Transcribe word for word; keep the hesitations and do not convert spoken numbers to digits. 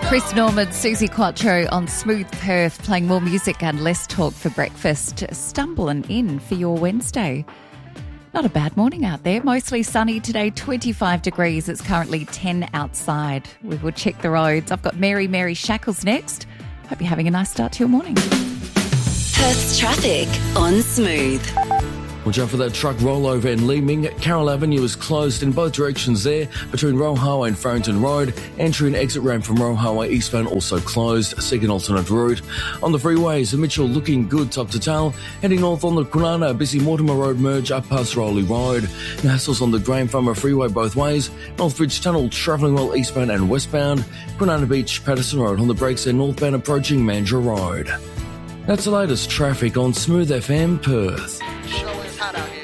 Chris Norman, Susie Quattro on Smooth Perth, playing more music and less talk for breakfast. Stumbling in for your Wednesday. Not a bad morning out there. Mostly sunny today, twenty-five degrees. It's currently ten outside. We will check the roads. I've got Mary Mary Shackles next. Hope you're having a nice start to your morning. Perth's traffic on Smooth. Watch out for that truck rollover in Leeming. Carroll Avenue is closed in both directions there between Roe Highway and Farrington Road. Entry and exit ramp from Roe Highway eastbound also closed. Seek an alternate route. On the freeways, Mitchell looking good top to tail. Heading north on the Kwinana, busy Mortimer Road merge up past Rowley Road. No hassles on the Graham Farmer Freeway both ways. Northbridge Tunnel travelling well eastbound and westbound. Kwinana Beach, Patterson Road on the brakes and northbound approaching Mandurah Road. That's the latest traffic on Smooth F M Perth. Show is hot out here.